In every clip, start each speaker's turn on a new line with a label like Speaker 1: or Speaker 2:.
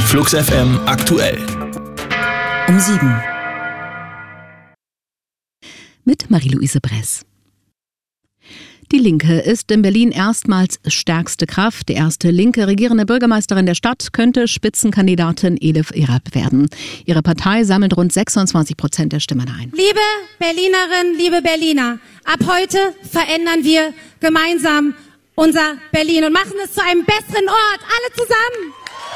Speaker 1: Flux FM aktuell.
Speaker 2: Um 7. Mit Marie-Louise Bress. Die Linke ist in Berlin erstmals stärkste Kraft. Die erste linke regierende Bürgermeisterin der Stadt könnte Spitzenkandidatin Elif Erab werden. Ihre Partei sammelt rund 26% der Stimmen ein.
Speaker 3: Liebe Berlinerinnen, liebe Berliner, ab heute verändern wir gemeinsam unser Berlin und machen es zu einem besseren Ort. Alle zusammen!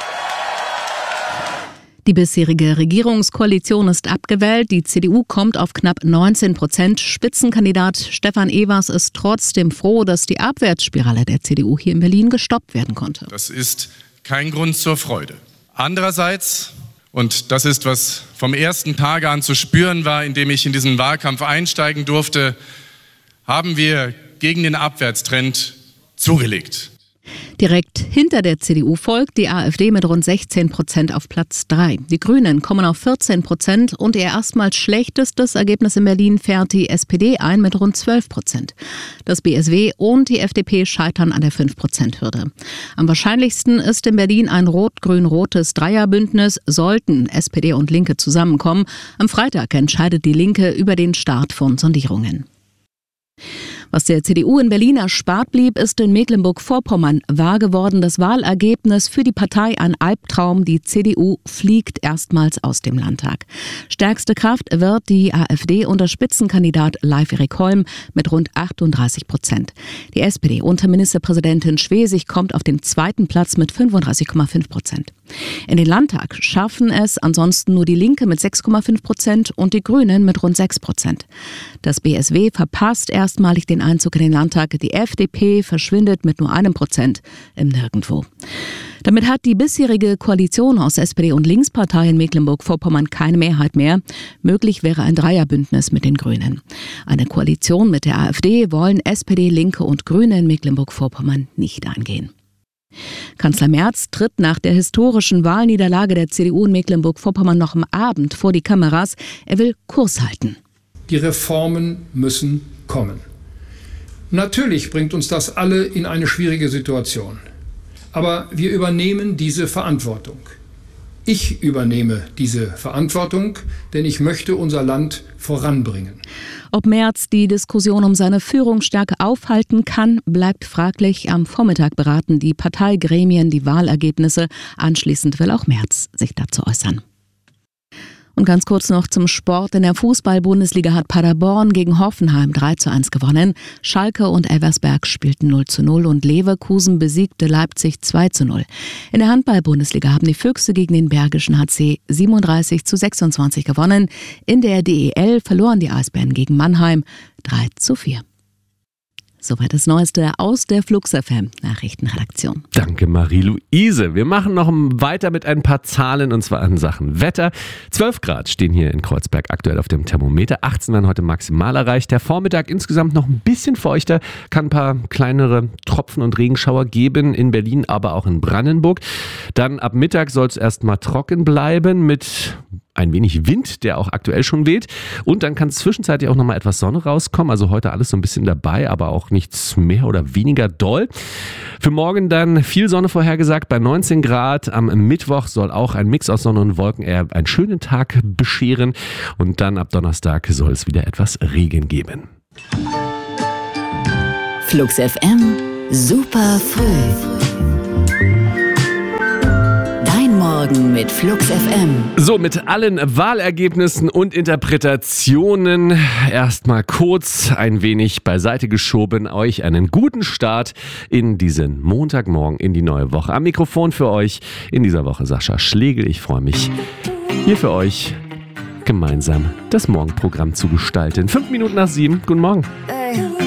Speaker 2: Die bisherige Regierungskoalition ist abgewählt. Die CDU kommt auf knapp 19%. Spitzenkandidat Stefan Evers ist trotzdem froh, dass die Abwärtsspirale der CDU hier in Berlin gestoppt werden konnte.
Speaker 4: Das ist kein Grund zur Freude. Andererseits, und das ist, was vom ersten Tage an zu spüren war, indem ich in diesen Wahlkampf einsteigen durfte, haben wir gegen den Abwärtstrend zugelegt.
Speaker 2: Direkt hinter der CDU folgt die AfD mit rund 16% auf Platz 3. Die Grünen kommen auf 14% und ihr erstmals schlechtestes Ergebnis in Berlin fährt die SPD ein mit rund 12%. Das BSW und die FDP scheitern an der 5%-Hürde. Am wahrscheinlichsten ist in Berlin ein rot-grün-rotes Dreierbündnis, sollten SPD und Linke zusammenkommen. Am Freitag entscheidet die Linke über den Start von Sondierungen. Was der CDU in Berlin erspart blieb, ist in Mecklenburg-Vorpommern wahr geworden. Das Wahlergebnis für die Partei ein Albtraum. Die CDU fliegt erstmals aus dem Landtag. Stärkste Kraft wird die AfD unter Spitzenkandidat Leif-Erik Holm mit rund 38%. Die SPD unter Ministerpräsidentin Schwesig kommt auf den zweiten Platz mit 35,5%. In den Landtag schaffen es ansonsten nur die Linke mit 6,5% und die Grünen mit rund 6%. Das BSW verpasst erstmalig den Einzug in den Landtag. Die FDP verschwindet mit nur 1% im Nirgendwo. Damit hat die bisherige Koalition aus SPD und Linkspartei in Mecklenburg-Vorpommern keine Mehrheit mehr. Möglich wäre ein Dreierbündnis mit den Grünen. Eine Koalition mit der AfD wollen SPD, Linke und Grüne in Mecklenburg-Vorpommern nicht eingehen. Kanzler Merz tritt nach der historischen Wahlniederlage der CDU in Mecklenburg-Vorpommern noch am Abend vor die Kameras. Er will Kurs halten.
Speaker 5: Die Reformen müssen kommen. Natürlich bringt uns das alle in eine schwierige Situation. Aber wir übernehmen diese Verantwortung. Ich übernehme diese Verantwortung, denn ich möchte unser Land voranbringen.
Speaker 2: Ob Merz die Diskussion um seine Führungsstärke aufhalten kann, bleibt fraglich. Am Vormittag beraten die Parteigremien die Wahlergebnisse. Anschließend will auch Merz sich dazu äußern. Und ganz kurz noch zum Sport. In der Fußball-Bundesliga hat Paderborn gegen Hoffenheim 3:1 gewonnen. Schalke und Elversberg spielten 0:0 und Leverkusen besiegte Leipzig 2:0. In der Handball-Bundesliga haben die Füchse gegen den Bergischen HC 37:26 gewonnen. In der DEL verloren die Eisbären gegen Mannheim 3:4. Soweit das Neueste aus der Flux FM Nachrichtenredaktion.
Speaker 6: Danke, Marie-Louise. Wir machen noch weiter mit ein paar Zahlen und zwar in Sachen Wetter. 12 Grad stehen hier in Kreuzberg aktuell auf dem Thermometer. 18 werden heute maximal erreicht. Der Vormittag insgesamt noch ein bisschen feuchter. Kann ein paar kleinere Tropfen und Regenschauer geben in Berlin, aber auch in Brandenburg. Dann ab Mittag soll es erstmal trocken bleiben mit ein wenig Wind, der auch aktuell schon weht. Und dann kann zwischenzeitlich auch nochmal etwas Sonne rauskommen. Also heute alles so ein bisschen dabei, aber auch nichts mehr oder weniger doll. Für morgen dann viel Sonne vorhergesagt bei 19 Grad. Am Mittwoch soll auch ein Mix aus Sonne und Wolken eher einen schönen Tag bescheren. Und dann ab Donnerstag soll es wieder etwas Regen geben.
Speaker 2: Flux FM, super früh. Morgen mit Flux FM.
Speaker 6: So, mit allen Wahlergebnissen und Interpretationen erstmal kurz ein wenig beiseite geschoben. Euch einen guten Start in diesen Montagmorgen in die neue Woche. Am Mikrofon für euch in dieser Woche Sascha Schlegel. Ich freue mich, hier für euch gemeinsam das Morgenprogramm zu gestalten. 5 Minuten nach 7. Guten Morgen.